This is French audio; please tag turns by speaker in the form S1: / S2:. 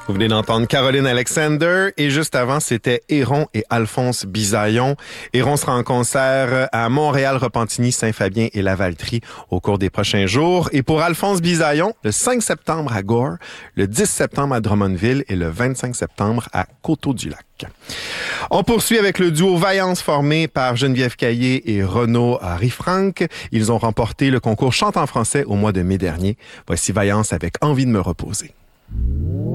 S1: Vous venez d'entendre Caroline Alexander et juste avant, c'était Héron et Alphonse Bisaillon. Héron sera en concert à Montréal, Repentigny, Saint-Fabien et Lavaltrie au cours des prochains jours. Et pour Alphonse Bisaillon, le 5 septembre à Gore, le 10 septembre à Drummondville et le 25 septembre à Coteau-du-Lac. On poursuit avec le duo Vaillance formé par Geneviève Caillé et Renaud Rifranc. Ils ont remporté le concours Chante en français au mois de mai dernier. Voici Vaillance avec Envie de me reposer.